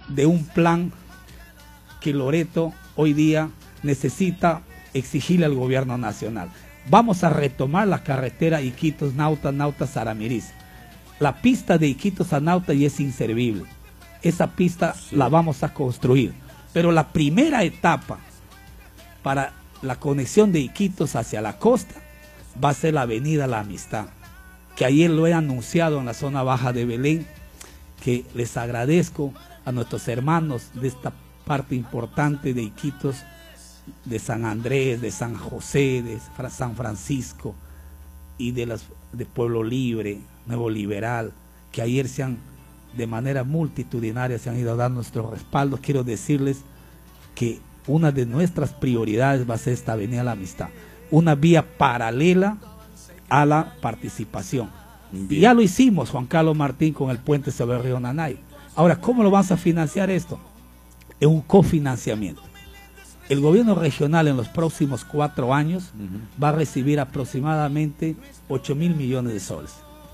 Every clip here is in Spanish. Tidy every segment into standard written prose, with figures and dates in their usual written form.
de un plan que Loreto hoy día necesita exigirle al gobierno nacional. Vamos a retomar la carretera Iquitos, Nauta, Nauta, Saramiriz. La pista de Iquitos a Nauta ya es inservible. Esa pista la vamos a construir. Pero la primera etapa para la conexión de Iquitos hacia la costa va a ser la avenida La Amistad, que ayer lo he anunciado en la zona baja de Belén, que les agradezco a nuestros hermanos de esta parte importante de Iquitos, de San Andrés, de San José, de San Francisco y de Pueblo Libre, Nuevo Liberal, que ayer de manera multitudinaria se han ido a dar nuestro respaldo. Quiero decirles que una de nuestras prioridades va a ser esta avenida La Amistad, una vía paralela a la participación. Y ya lo hicimos, Juan Carlos Martín, con el puente sobre el río Nanay. Ahora, ¿cómo lo vamos a financiar esto? En un cofinanciamiento. El gobierno regional en los próximos 4 años va a recibir aproximadamente 8.000 millones de soles.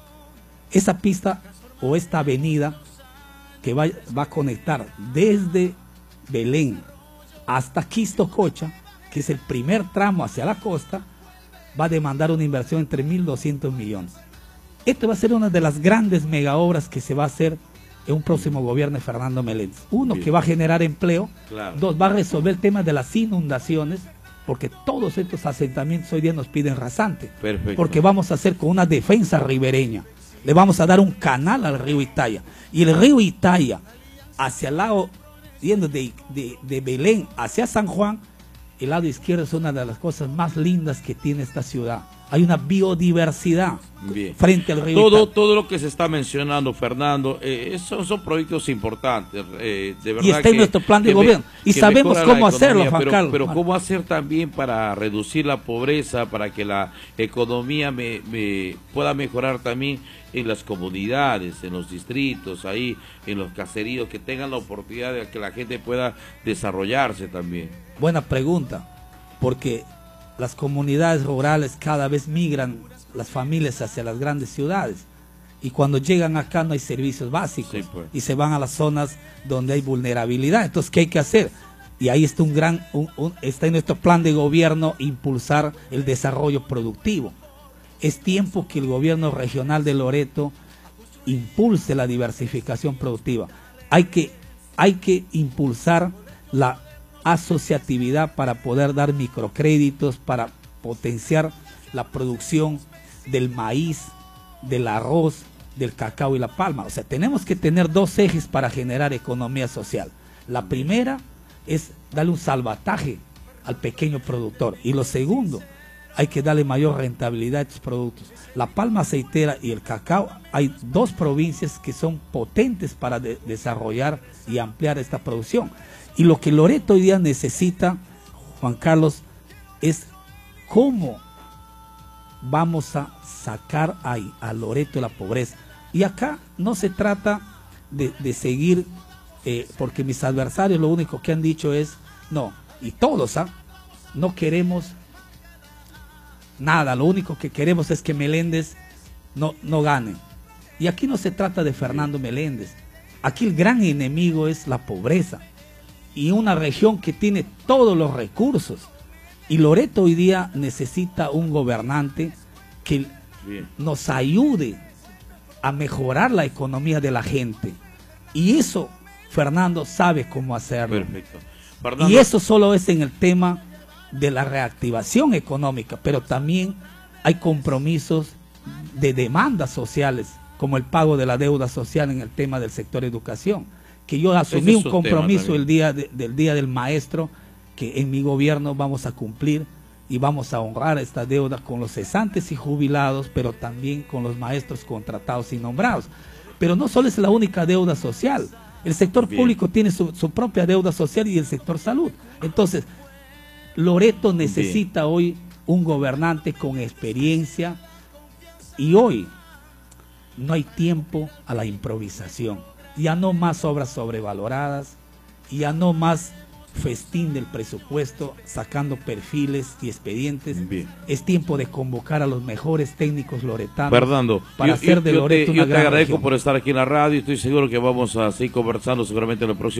Esa pista o esta avenida que va a conectar desde Belén hasta Quistococha, que es el primer tramo hacia la costa, va a demandar una inversión entre 1.200 millones. Esto va a ser una de las grandes mega obras que se va a hacer en un próximo gobierno de Fernando Meléndez. Uno, que va a generar empleo. Claro. 2, va a resolver el tema de las inundaciones, porque todos estos asentamientos hoy día nos piden rasante. Perfecto. Porque vamos a hacer con una defensa ribereña. Le vamos a dar un canal al río Itaia. Y el río Itaia, hacia el lado, yendo de Belén hacia San Juan, el lado izquierdo es una de las cosas más lindas que tiene esta ciudad. Hay una biodiversidad frente al río Itaia. Todo lo que se está mencionando, Fernando, son proyectos importantes. De verdad, y está en nuestro plan de gobierno. Y sabemos cómo hacerlo, Juan Carlos. Pero cómo hacer también para reducir la pobreza, para que la economía pueda mejorar también en las comunidades, en los distritos, ahí en los caseríos, que tengan la oportunidad de que la gente pueda desarrollarse también. Buena pregunta, porque las comunidades rurales cada vez migran las familias hacia las grandes ciudades, y cuando llegan acá no hay servicios básicos, y se van a las zonas donde hay vulnerabilidad. Entonces, ¿qué hay que hacer? Y ahí está está en nuestro plan de gobierno impulsar el desarrollo productivo. Es tiempo que el gobierno regional de Loreto impulse la diversificación productiva. Hay que impulsar la asociatividad para poder dar microcréditos, para potenciar la producción del maíz, del arroz, del cacao y la palma. O sea, tenemos que tener 2 ejes para generar economía social. La primera es darle un salvataje al pequeño productor, y lo segundo, hay que darle mayor rentabilidad a estos productos. La palma aceitera y el cacao, hay 2 provincias que son potentes para desarrollar y ampliar esta producción. Y lo que Loreto hoy día necesita, Juan Carlos, es cómo vamos a sacar a Loreto de la pobreza. Y acá no se trata de seguir, porque mis adversarios lo único que han dicho es, no, y todos, no queremos nada, lo único que queremos es que Meléndez no gane. Y aquí no se trata de Fernando Meléndez, aquí el gran enemigo es la pobreza, y una región que tiene todos los recursos. Y Loreto hoy día necesita un gobernante que nos ayude a mejorar la economía de la gente, y eso Fernando sabe cómo hacerlo. Perfecto. Fernando. Y eso solo es en el tema de la reactivación económica, pero también hay compromisos de demandas sociales, como el pago de la deuda social en el tema del sector educación, que yo asumí un compromiso el día del Día del Maestro, que en mi gobierno vamos a cumplir y vamos a honrar esta deuda con los cesantes y jubilados, pero también con los maestros contratados y nombrados. Pero no solo es la única deuda social, el sector público tiene su propia deuda social, y el sector salud. Entonces, Loreto necesita hoy un gobernante con experiencia, y hoy no hay tiempo a la improvisación. Ya no más obras sobrevaloradas, ya no más festín del presupuesto sacando perfiles y expedientes. Es tiempo de convocar a los mejores técnicos loretanos, Fernando, para hacer de Loreto una gran región. Yo te agradezco por estar aquí en la radio, y estoy seguro que vamos a seguir conversando seguramente en el próximo